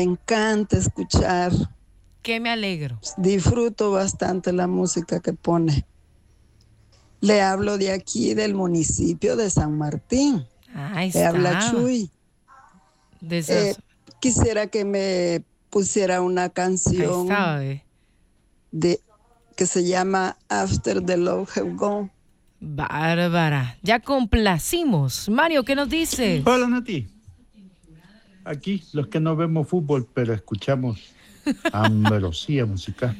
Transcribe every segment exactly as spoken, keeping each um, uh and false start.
encanta escuchar. Que me alegro. Disfruto bastante la música que pone. Le hablo de aquí, del municipio de San Martín. Ahí Le habla estaba. Chuy. De esas... Eh, quisiera que me pusiera una Ahí canción estaba, eh. de, que se llama After the Love Have Gone. Bárbara. Ya complacimos. Mario, ¿qué nos dices? Hola, Nati. Aquí, los que no vemos fútbol, pero escuchamos ambrosía musical.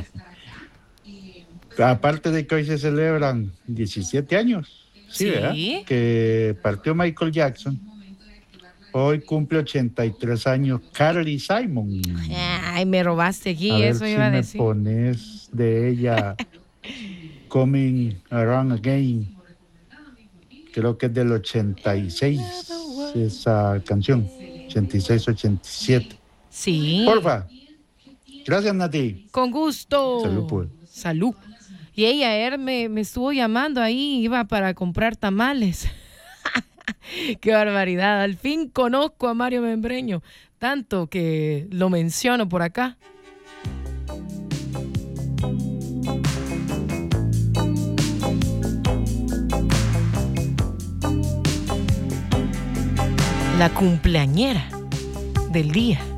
Aparte de que hoy se celebran diecisiete años, sí, Sí. ¿verdad? Que partió Michael Jackson. Hoy cumple ochenta y tres años Carly Simon. Ay, me robaste aquí, a ver eso si iba a me decir. pones de ella Coming Around Again. Creo que es del ochenta y seis esa canción. ochenta y seis, ochenta y siete. Sí. Porfa. Gracias, Nati. Con gusto. Salud, pues. Salud. Y ella ayer me, me estuvo llamando ahí, iba para comprar tamales. Qué barbaridad. Al fin conozco a Mario Membreño, tanto que lo menciono por acá. La cumpleañera del día.